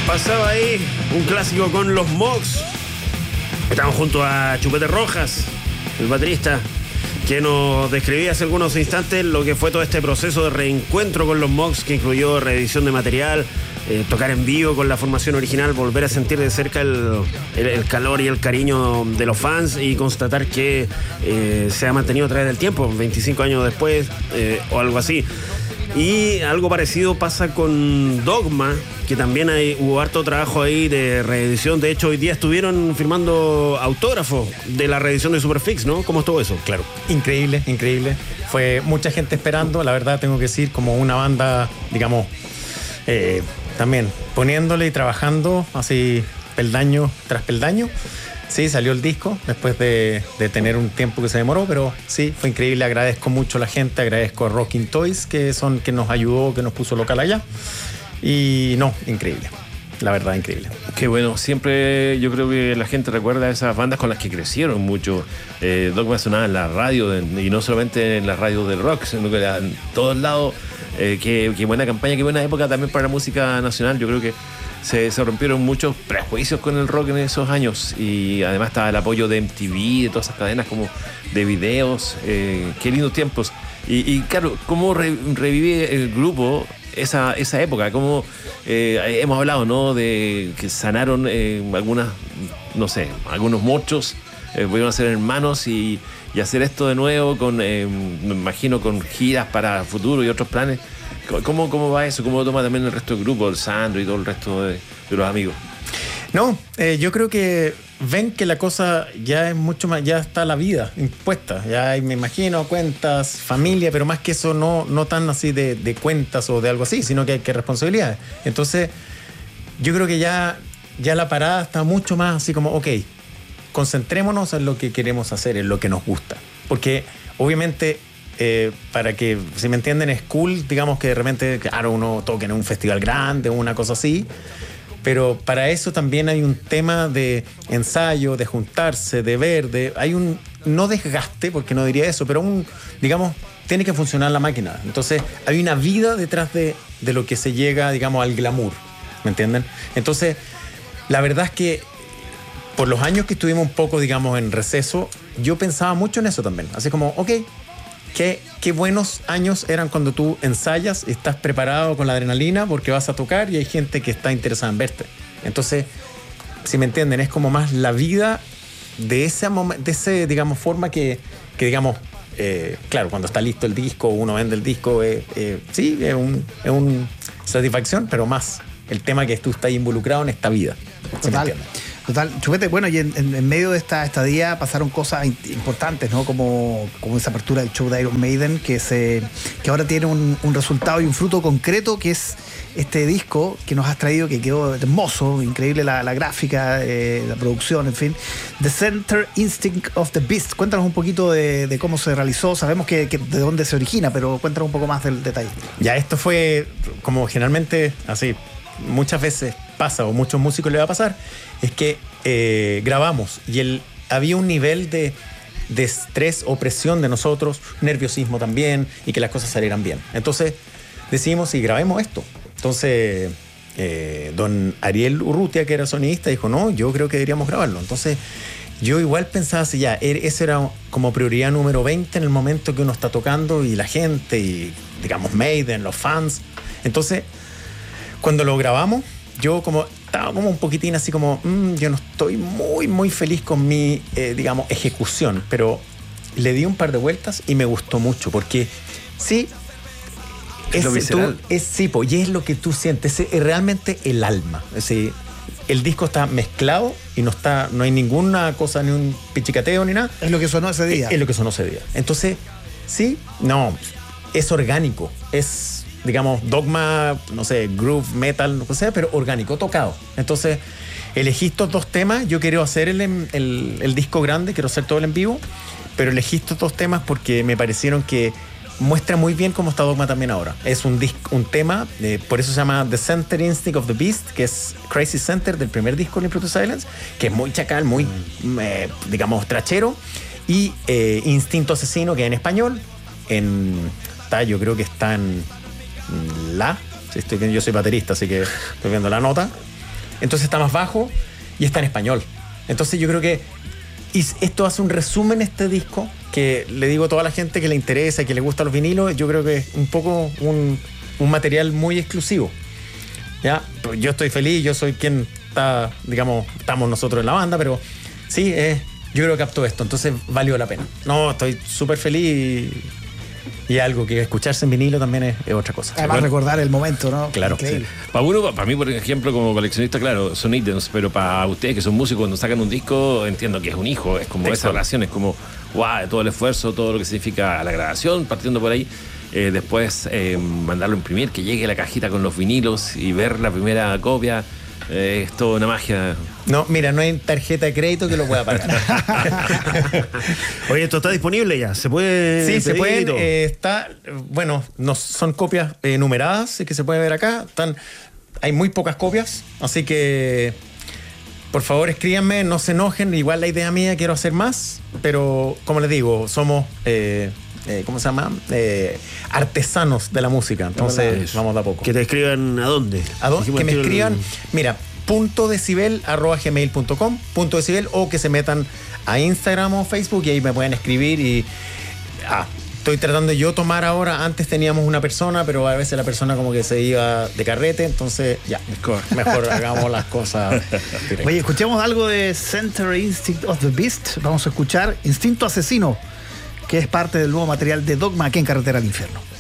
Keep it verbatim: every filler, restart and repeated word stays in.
Pasaba ahí un clásico con los Mogs. Estamos junto a Chupete Rojas, el baterista, que nos describía hace algunos instantes lo que fue todo este proceso de reencuentro con los Mogs, que incluyó reedición de material, eh, tocar en vivo con la formación original, volver a sentir de cerca el, el, el calor y el cariño de los fans y constatar que eh, se ha mantenido a través del tiempo, veinticinco años después eh, o algo así. Y algo parecido pasa con Dogma, que también hay, hubo harto trabajo ahí de reedición. De hecho, hoy día estuvieron firmando autógrafos de la reedición de Superfix, ¿no? ¿Cómo estuvo eso? Claro, increíble, increíble. Fue mucha gente esperando, la verdad tengo que decir, como una banda, digamos, eh, también poniéndole y trabajando así peldaño tras peldaño. Sí, salió el disco después de, de tener un tiempo que se demoró, pero sí, fue increíble. Agradezco mucho a la gente, agradezco a Rocking Toys, que son que nos ayudó, que nos puso local allá. Y no, increíble. La verdad, increíble. Qué bueno, siempre yo creo que la gente recuerda a esas bandas con las que crecieron mucho. Eh, Dogma sonaba en la radio, y no solamente en la radio del rock, sino que en todos lados. Eh, qué, qué buena campaña, qué buena época también para la música nacional. Yo creo que Se, se rompieron muchos prejuicios con el rock en esos años, y además estaba el apoyo de M T V, de todas esas cadenas como de videos. Eh, qué lindos tiempos. Y, y claro, cómo re, revive el grupo esa, esa época, cómo eh, hemos hablado, ¿no? De que sanaron eh, algunas, no sé, algunos mochos, eh, pudieron ser hermanos y, y hacer esto de nuevo con, eh, me imagino, con giras para el futuro y otros planes. ¿Cómo, ¿Cómo va eso? ¿Cómo lo toma también el resto del grupo, el Sandro y todo el resto de, de los amigos? No, eh, yo creo que ven que la cosa ya es mucho más, ya está la vida impuesta. Ya hay, me imagino, cuentas, familia, pero más que eso no, no tan así de, de cuentas o de algo así, sino que hay que responsabilidades. Entonces, yo creo que ya, ya la parada está mucho más así como, ok, concentrémonos en lo que queremos hacer, en lo que nos gusta. Porque obviamente... Eh, para que, si me entienden, es cool, digamos que de repente, claro, uno toque en un festival grande o una cosa así, pero para eso también hay un tema de ensayo, de juntarse, de ver, de, hay un, no desgaste, porque no diría eso, pero un, digamos, tiene que funcionar la máquina. Entonces, hay una vida detrás de, de lo que se llega, digamos, al glamour, ¿me entienden? Entonces, la verdad es que por los años que estuvimos un poco, digamos, en receso, yo pensaba mucho en eso también, así como, ok, Qué, qué buenos años eran cuando tú ensayas y estás preparado con la adrenalina porque vas a tocar y hay gente que está interesada en verte. Entonces, si me entienden, es como más la vida de esa, de ese digamos, forma que, que digamos, eh, claro, cuando está listo el disco, uno vende el disco, eh, eh, sí, es un, es un satisfacción, pero más el tema que tú estás involucrado en esta vida. ¿Sí Total. me entienden? Total, Chupete, bueno, y en, en, en medio de esta estadía pasaron cosas importantes, ¿no? Como, como esa apertura del show de Iron Maiden, que se que ahora tiene un, un resultado y un fruto concreto, que es este disco que nos has traído, que quedó hermoso, increíble la, la gráfica, eh, la producción, en fin. The Center Instinct of the Beast. Cuéntanos un poquito de, de cómo se realizó. Sabemos que, que de dónde se origina, pero cuéntanos un poco más del detalle. Ya, esto fue como generalmente así, muchas veces pasa, o muchos músicos le va a pasar, es que eh, grabamos y el, había un nivel de, de estrés o presión de nosotros, nerviosismo también, y que las cosas salieran bien. Entonces decidimos, y grabemos esto. Entonces eh, don Ariel Urrutia, que era sonidista, dijo, no, yo creo que deberíamos grabarlo. Entonces yo igual pensaba así, ya, eso era como prioridad número veinte en el momento que uno está tocando, y la gente, y digamos Maiden, los fans. Entonces cuando lo grabamos, yo como estaba como un poquitín así como, mmm, yo no estoy muy, muy feliz con mi, eh, digamos, ejecución, pero le di un par de vueltas y me gustó mucho, porque sí, es, lo visceral. Tú, es, sí, po, y es lo que tú sientes, es realmente el alma. Es decir, el disco está mezclado y no está, no hay ninguna cosa, ni un pichicateo, ni nada. Es lo que sonó ese día. Es, es lo que sonó ese día. Entonces, sí, no, es orgánico, es... digamos, Dogma, no sé, groove, metal, lo que sea, pero orgánico, tocado. Entonces, elegí estos dos temas. Yo quiero hacer el, el, el disco grande, quiero hacer todo el en vivo, pero elegí estos dos temas porque me parecieron que muestra muy bien cómo está Dogma también ahora. Es un, disco, un tema, eh, por eso se llama The Center Instinct of the Beast, que es Crazy Center del primer disco, Into the Silence, que es muy chacal, muy, mm. eh, digamos, trachero, y eh, Instinto Asesino, que en español, en, está, yo creo que está en La, sí, estoy viendo, yo soy baterista, así que estoy viendo la nota. entonces está más bajo y está en español. Entonces yo creo que y esto hace un resumen este disco que le digo a toda la gente que le interesa, que le gustan los vinilos, yo creo que es un poco un, un material muy exclusivo. ¿Ya? Pues yo estoy feliz, yo soy quien está, digamos, estamos nosotros en la banda, pero sí, eh, yo creo que captó esto, entonces valió la pena. No, estoy súper feliz y, y algo que escucharse en vinilo también es, es otra cosa. Además, bueno, recordar el momento, ¿no? Claro. Increíble. Sí. Para uno, para mí, por ejemplo, como coleccionista, claro, son ítems, pero para ustedes que son músicos, cuando sacan un disco, entiendo que es un hijo, es como Exacto. esa relación, es como, wow, todo el esfuerzo, todo lo que significa la grabación, partiendo por ahí. Eh, después eh, mandarlo a imprimir, que llegue la cajita con los vinilos y ver la primera copia. Eh, es toda una magia. No, mira, no hay tarjeta de crédito que lo pueda pagar. Oye, esto está disponible ya, se puede. Sí, se puede. Eh, está, bueno, no son copias eh, numeradas que se puede ver acá. Están, hay muy pocas copias, así que por favor escríbanme, no se enojen. Igual la idea mía, quiero hacer más, pero como les digo, somos eh, eh, ¿cómo se llama? Eh, artesanos de la música. Entonces, vamos de a poco. Que te escriban a dónde. ¿A dónde? Que me escriban, el... mira, punto decibel arroba gmail punto com, punto decibel, o que se metan a Instagram o Facebook y ahí me pueden escribir y ah, estoy tratando de yo tomar ahora. Antes teníamos una persona, pero a veces la persona como que se iba de carrete, entonces ya, mejor, mejor hagamos las cosas directas. Oye, escuchemos algo de Center Instinct of the Beast. Vamos a escuchar Instinto Asesino, que es parte del nuevo material de Dogma aquí en Carretera al Infierno.